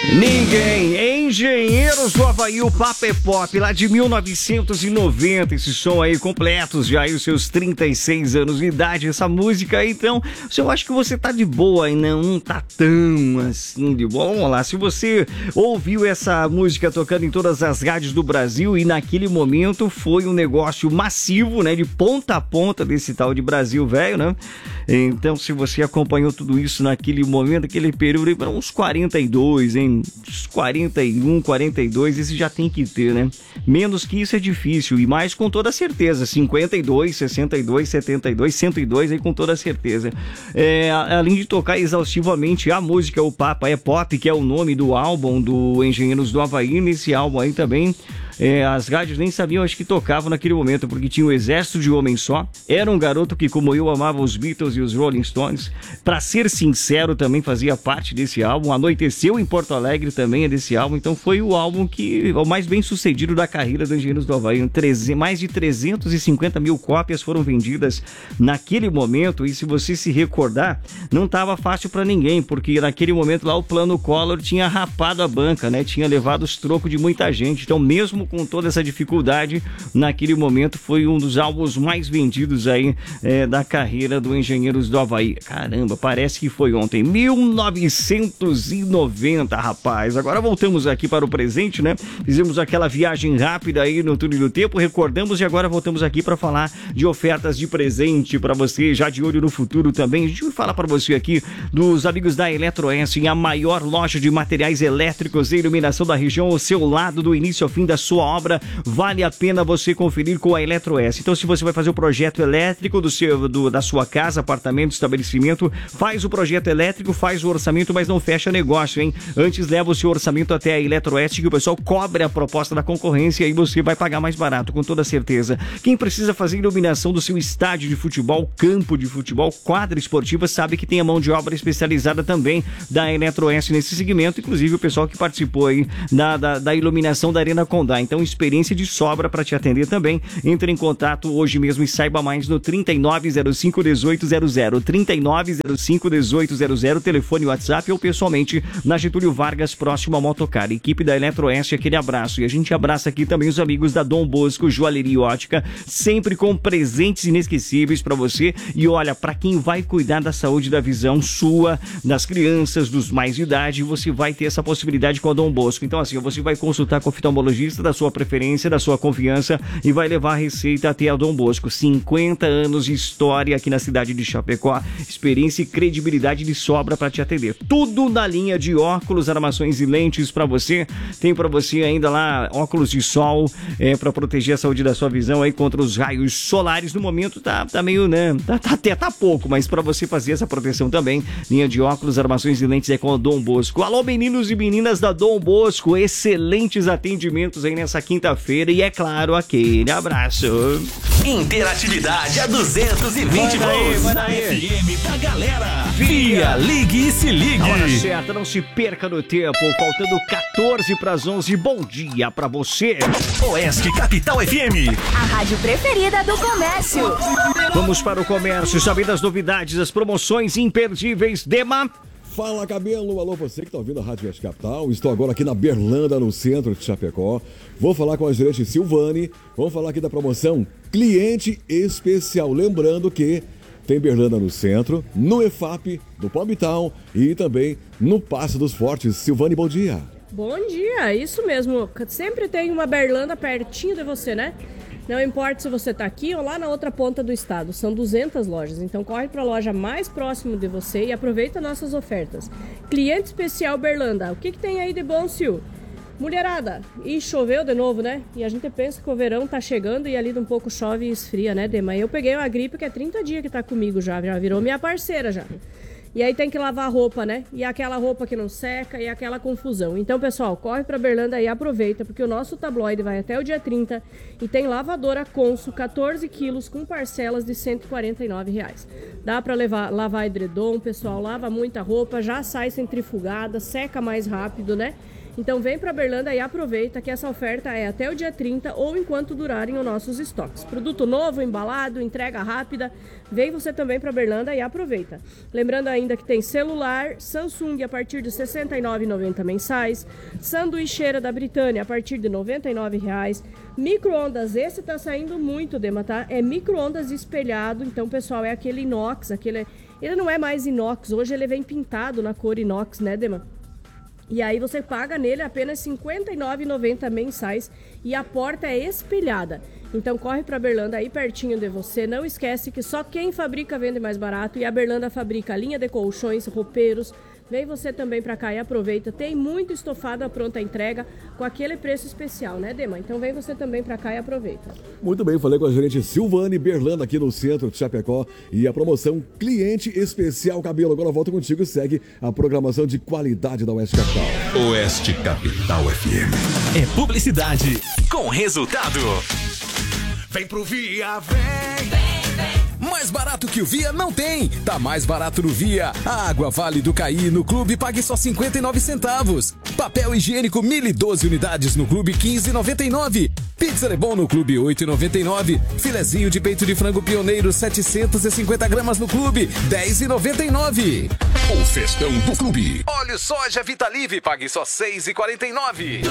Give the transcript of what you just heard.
Ninguém, Engenheiros do Havaí, o Papo é Pop, lá de 1990, esse som aí, completos já aí os seus 36 anos de idade, essa música aí, então, eu acho que você tá de boa e não tá tão assim de boa. Vamos lá, se você ouviu essa música tocando em todas as rádios do Brasil e naquele momento foi um negócio massivo, né, de ponta a ponta desse tal de Brasil velho, né? Então, se você acompanhou tudo isso naquele momento, aquele período, para uns 42, hein? Uns 41, 42, esse já tem que ter, né? Menos que isso é difícil, e mais com toda certeza, 52, 62, 72, 102, aí com toda certeza. Além de tocar exaustivamente a música O Papo é Pop, que é o nome do álbum do Engenheiros do Havaí, nesse álbum aí também, as rádios nem sabiam, acho que tocavam naquele momento, porque tinha um exército de homens só. Era um garoto que, como eu, amava os Beatles e os Rolling Stones. Pra ser sincero, também fazia parte desse álbum. Anoiteceu em Porto Alegre também é desse álbum. Então foi o álbum o mais bem sucedido da carreira do Engenheiros do Havaí. Mais de 350 mil cópias foram vendidas naquele momento. E se você se recordar, não estava fácil pra ninguém, porque naquele momento lá o Plano Collor tinha rapado a banca, né? Tinha levado os trocos de muita gente. Então, mesmo com toda essa dificuldade, naquele momento foi um dos álbuns mais vendidos aí da carreira do Engenheiros do Havaí. Caramba, parece que foi ontem, 1990, rapaz. Agora voltamos aqui para o presente, né? Fizemos aquela viagem rápida aí no túnel do tempo, recordamos e agora voltamos aqui para falar de ofertas de presente para você, já de olho no futuro também. A gente vai falar para você aqui dos amigos da EletroS, a maior loja de materiais elétricos e iluminação da região, ao seu lado, do início ao fim da sua obra. Vale a pena você conferir com a EletroS. Então, se você vai fazer o projeto elétrico da sua casa, apartamento, estabelecimento, faz o projeto elétrico, faz o orçamento, mas não fecha negócio, hein? Antes leva o seu orçamento até a EletroS, que o pessoal cobre a proposta da concorrência e você vai pagar mais barato, com toda certeza. Quem precisa fazer iluminação do seu estádio de futebol, campo de futebol, quadra esportiva, sabe que tem a mão de obra especializada também da EletroS nesse segmento, inclusive o pessoal que participou aí da iluminação da Arena Condá. Então, experiência de sobra para te atender também. Entre em contato hoje mesmo e saiba mais no 3905-1800, 3905-1800, telefone, WhatsApp ou pessoalmente na Getúlio Vargas, próximo ao Motocar. Equipe da EletroS, aquele abraço. E a gente abraça aqui também os amigos da Dom Bosco Joalheria e Ótica, sempre com presentes inesquecíveis para você. E olha, para quem vai cuidar da saúde da visão sua, das crianças, dos mais de idade, você vai ter essa possibilidade com a Dom Bosco. Então, assim, você vai consultar com o oftalmologista da sua preferência, da sua confiança, e vai levar a receita até a Dom Bosco. 50 anos de história aqui na cidade de Chapecó, experiência e credibilidade de sobra para te atender. Tudo na linha de óculos, armações e lentes para você. Tem para você ainda lá óculos de sol, para proteger a saúde da sua visão aí contra os raios solares. No momento tá meio, né, tá pouco, mas para você fazer essa proteção também, linha de óculos, armações e lentes é com a Dom Bosco. Alô, meninos e meninas da Dom Bosco, excelentes atendimentos aí nessa quinta-feira e, é claro, aquele abraço. Interatividade a 220 volts. FM pra galera. Via Ligue e Se Ligue. A hora certa, não se perca no tempo. Faltando 14 para as 11. Bom dia para você. Oeste Capital FM. A rádio preferida do comércio. Vamos para o comércio, saber das novidades, das promoções imperdíveis. Dema. Fala, Cabelo! Alô, você que está ouvindo a Rádio Oeste Capital. Estou agora aqui na Berlândia, no centro de Chapecó. Vou falar com a gerente Silvane. Vamos falar aqui da promoção Cliente Especial. Lembrando que tem Berlândia no centro, no EFAP, no Palmital e também no Passo dos Fortes. Silvane, bom dia! Bom dia, isso mesmo. Sempre tem uma Berlândia pertinho de você, né? Não importa se você está aqui ou lá na outra ponta do estado, são 200 lojas, então corre para a loja mais próxima de você e aproveita nossas ofertas. Cliente Especial Berlândia, o que tem aí de bom, Sil? Mulherada, e choveu de novo, né? E a gente pensa que o verão tá chegando e ali de um pouco chove e esfria, né, Dema? Eu peguei uma gripe que é 30 dias que tá comigo já virou minha parceira já. E aí tem que lavar a roupa, né? E aquela roupa que não seca e aquela confusão. Então, pessoal, corre pra Berlândia e aproveita, porque o nosso tabloide vai até o dia 30 e tem lavadora Consul 14 quilos com parcelas de R$ 149. Dá pra lavar edredom, pessoal, lava muita roupa, já sai centrifugada, seca mais rápido, né? Então vem para Berlândia e aproveita que essa oferta é até o dia 30 ou enquanto durarem os nossos estoques. Produto novo, embalado, entrega rápida. Vem você também para Berlândia e aproveita. Lembrando ainda que tem celular Samsung a partir de R$ 69,90 mensais, sanduicheira da Britânia a partir de R$ 99,00, micro-ondas, esse tá saindo muito, Dema, tá? É micro-ondas espelhado, então pessoal, é aquele inox, ele não é mais inox, hoje ele vem pintado na cor inox, né, Dema? E aí você paga nele apenas R$ 59,90 mensais e a porta é espelhada. Então corre para a Berlândia aí pertinho de você. Não esquece que só quem fabrica vende mais barato e a Berlândia fabrica linha de colchões, roupeiros. Vem você também para cá e aproveita. Tem muito estofado à pronta entrega com aquele preço especial, né, Dema? Então vem você também para cá e aproveita. Muito bem, falei com a gerente Silvane Berlândia aqui no centro de Chapecó e a promoção Cliente Especial Cabelo. Agora volta contigo e segue a programação de qualidade da Oeste Capital. Oeste Capital FM. É publicidade com resultado. Vem pro Via, vem. Mais barato que o Via não tem. Tá mais barato no Via. A água Vale do Caí no clube pague só 59 centavos. Papel higiênico 1012 unidades no clube 15,99. Pizza Lebon no clube 8,99. Filezinho de peito de frango pioneiro 750 gramas no clube 10,99. O festão do clube. Óleo soja Vitalive pague só 6,49.